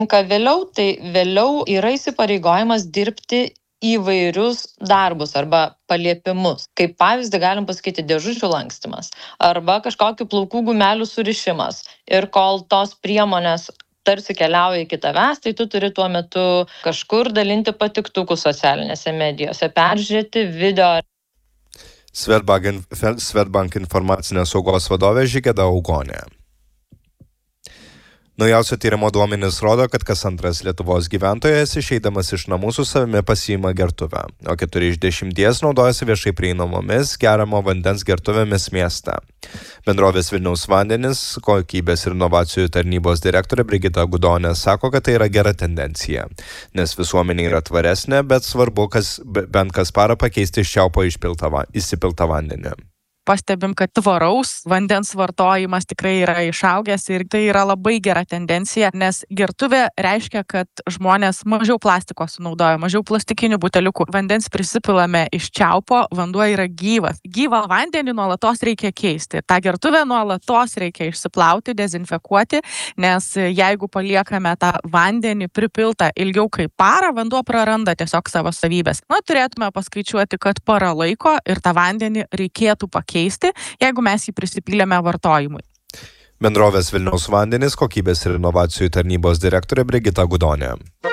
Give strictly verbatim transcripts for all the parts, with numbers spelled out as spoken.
Ką vėliau, tai vėliau yra įsipareigojimas dirbti įvairius darbus arba paliepimus. Kaip pavyzdį galim pasakyti dėžučių lankstymas arba kažkokių plaukų gumelių surišimas. Ir kol tos priemonės tarsi keliauja iki tavęs, tai tu turi tuo metu kažkur dalinti patiktukus socialinėse medijose, peržiūrėti video. Swedbank, Swedbank informacinės saugos vadovė Žigeda Augonė. Naujausio tyrimo duomenys rodo, kad kas antras Lietuvos gyventojas išeidamas iš namų su savimi pasiima gertuvę, o keturi iš dešimties naudojasi viešai prieinamomis geriamo vandens gertuvėmis mieste. Bendrovės Vilniaus vandenys kokybės ir inovacijų tarnybos direktorė Brigita Gudonė sako, kad tai yra gera tendencija, nes visuomenė yra tvaresnė, bet svarbu kas, bent kas parą pakeisti iš čiaupo įsipiltą vandenį. Pastebim, kad tvaraus vandens vartojimas tikrai yra išaugęs ir tai yra labai gera tendencija, nes gertuvė reiškia, kad žmonės mažiau plastiko sunaudoja, mažiau plastikinių buteliukų. Vandens prisipilame iš čiaupo, vanduo yra gyvas. Gyvą vandenį nuolatos reikia keisti. Ta gertuvė nuolatos reikia išsiplauti, dezinfekuoti, nes jeigu paliekame tą vandenį pripiltą ilgiau kaip parą, vanduo praranda tiesiog savo savybės. Na, turėtume paskaičiuoti, kad parą laiko ir tą vandenį reikėtų pakeisti. Keisti, jeigu mes jį prisipylėme vartojimui. Bendrovės Vilniaus vandenys kokybės ir inovacijų tarnybos direktorė Brigita Gudonė.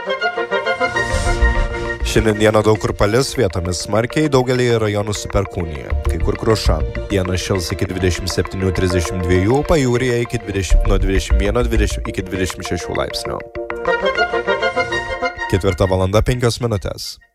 Šiandien dieną daug kur palis, vietomis smarkiai, daugelį rajonų su perkūnija, kai kur kruša. Dieną šils iki dvidešimt septyni trisdešimt dva, pajūryje iki dvidešimt, nuo dvidešimt vieno iki dvidešimt šešių laipsnių. Ketvirta valanda penkios minutės.